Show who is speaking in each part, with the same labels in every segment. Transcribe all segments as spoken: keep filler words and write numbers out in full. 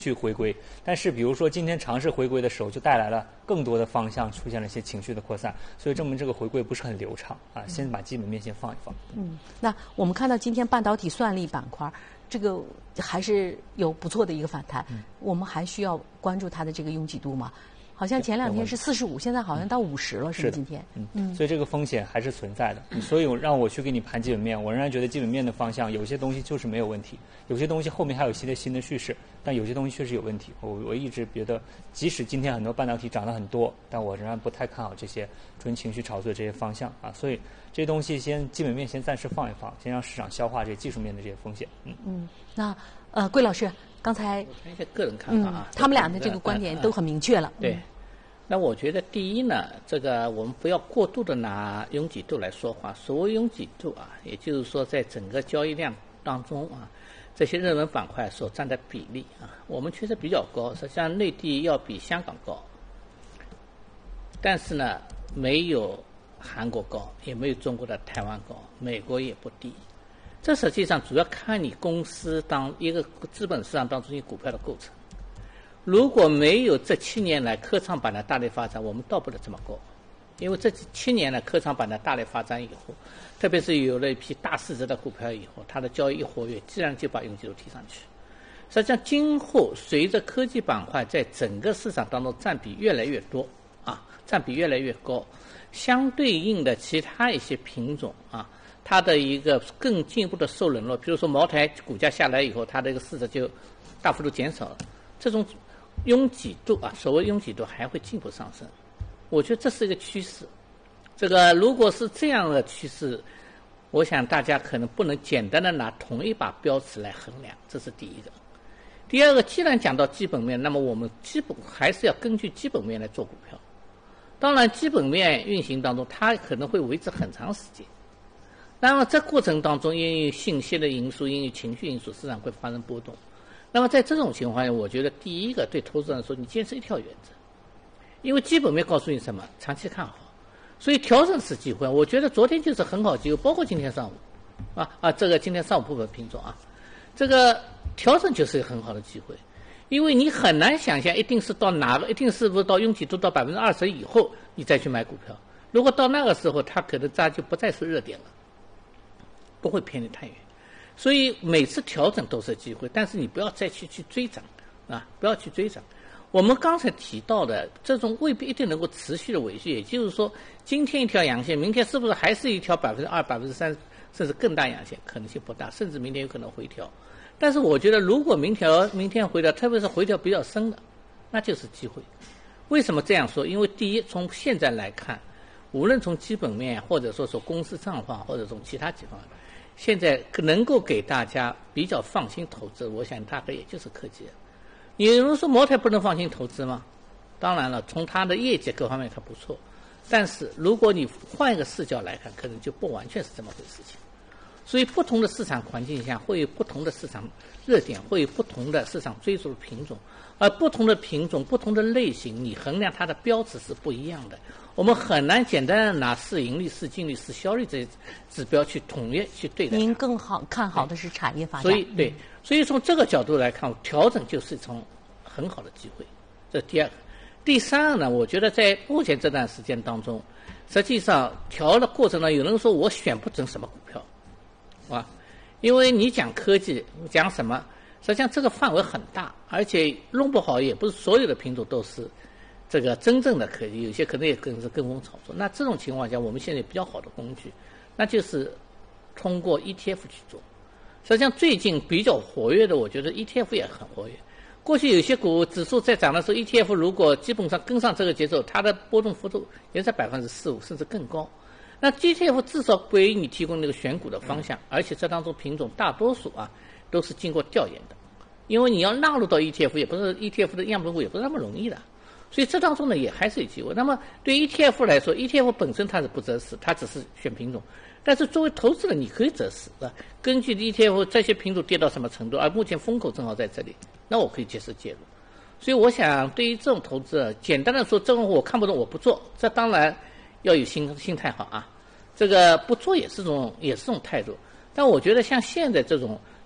Speaker 1: 去回归，但是比如说今天尝试回归的时候，就带来了更多的方向出现了一些情绪的扩散，所以证明这个回归不是很流畅啊。先把基本面先放一放。
Speaker 2: 嗯，那我们看到今天半导体算力板块这个还是有不错的一个反弹，嗯、我们还需要关注它的这个拥挤度吗？好像前两天是四十五，现在好像到五十了，是吗？今天，
Speaker 1: 嗯嗯，所以这个风险还是存在的。所以让我去给你盘基本面，我仍然觉得基本面的方向有些东西就是没有问题，有些东西后面还有一些新的叙事，但有些东西确实有问题。我我一直觉得，即使今天很多半导体涨得很多，但我仍然不太看好这些纯情绪炒作的这些方向啊。所以这些东西先基本面先暂时放一放，先让市场消化这些技术面的这些风险。嗯
Speaker 2: 嗯，那呃，桂老师刚才
Speaker 3: 我谈一下个人看法啊，
Speaker 2: 嗯、他们俩的这个观点都很明确了。
Speaker 3: 对。那我觉得第一呢，这个我们不要过度的拿拥挤度来说话。所谓拥挤度啊，也就是说在整个交易量当中啊，这些热门板块所占的比例啊，我们确实比较高，实际上内地要比香港高，但是呢，没有韩国高，也没有中国的台湾高，美国也不低。这实际上主要看你公司当一个资本市场当中你股票的构成。如果没有这七年来科创板的大力发展，我们到不了这么高。因为这七年来科创板的大力发展以后，特别是有了一批大市值的股票以后，它的交易一活跃，自然就把拥挤度提上去。实际上，今后随着科技板块在整个市场当中占比越来越多啊，占比越来越高，相对应的其他一些品种啊，它的一个更进一步的受冷落，比如说茅台股价下来以后，它的一个市值就大幅度减少了，这种拥挤度啊，所谓拥挤度还会进一步上升，我觉得这是一个趋势。这个如果是这样的趋势，我想大家可能不能简单的拿同一把标尺来衡量，这是第一个。第二个，既然讲到基本面，那么我们基本还是要根据基本面来做股票。当然，基本面运行当中，它可能会维持很长时间。那么这过程当中，因为信息的因素，因为情绪因素，市场会发生波动。那么在这种情况下，我觉得第一个对投资人说，你坚持一条原则，因为基本面告诉你什么，长期看好，所以调整是机会。我觉得昨天就是很好机会，包括今天上午，啊啊，这个今天上午部分品种啊，这个调整就是一个很好的机会，因为你很难想象一定是到哪个，一定是不是到拥挤度到百分之二十以后你再去买股票，如果到那个时候，它可能它就不再是热点了，不会偏离太远。所以每次调整都是机会，但是你不要再去去追涨啊，不要去追涨。我们刚才提到的这种未必一定能够持续的维续，也就是说，今天一条阳线，明天是不是还是一条百分之二、百分之三，甚至更大阳线？可能性不大，甚至明天有可能回调。但是我觉得，如果明调明天回调，特别是回调比较深的，那就是机会。为什么这样说？因为第一，从现在来看，无论从基本面，或者说从公司账况，或者从其他几方面，现在能够给大家比较放心投资，我想大概也就是科技。你如果说茅台不能放心投资吗？当然了，从它的业绩各方面它不错，但是如果你换一个视角来看，可能就不完全是这么回事情。所以不同的市场环境下会有不同的市场热点，会有不同的市场追逐的品种，而不同的品种、不同的类型，你衡量它的标尺是不一样的。我们很难简单的拿市盈率、市净率、市销率这些指标去统一去对待。
Speaker 2: 您更好看好的是产业发展。
Speaker 3: 所以对，所以从这个角度来看，调整就是从很好的机会。这第二个，第三个呢？我觉得在目前这段时间当中，实际上调的过程呢，有人说我选不准什么股票，啊，因为你讲科技，讲什么，实际上这个范围很大，而且弄不好也不是所有的品种都是这个真正的科技，有些可能也可能是跟风炒作。那这种情况下，我们现在比较好的工具，那就是通过 E T F 去做。实际上最近比较活跃的，我觉得 E T F 也很活跃。过去有些股指数在涨的时候 ，E T F 如果基本上跟上这个节奏，它的波动幅度也在百分之四五甚至更高。那 E T F 至少为你提供那个选股的方向，而且这当中品种大多数啊都是经过调研的，因为你要纳入到 E T F， 也不是 E T F 的样本股也不是那么容易的。所以这当中呢也还是有机会。那么对 E T F 来说 ，E T F 本身它是不择时，它只是选品种。但是作为投资人，你可以择时啊，根据 E T F 这些品种跌到什么程度，而目前风口正好在这里，那我可以及时介入。所以我想，对于这种投资者，简单的说，这种我看不懂，我不做，这当然要有心心态好啊。这个不做也是种也是种态度。但我觉得像现在这种，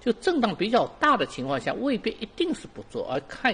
Speaker 3: 就震荡比较大的情况下，未必一定是不做，而看